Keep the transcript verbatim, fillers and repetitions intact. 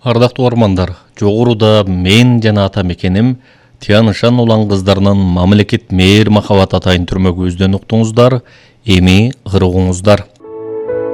Ардактуу армандар, жогоруда мен жана ата мекеним Тянышан улан кыздарынын мамлекет мээр махабат атайын түрмө көздөн уктуңуздар, эми ырыгуңуздар.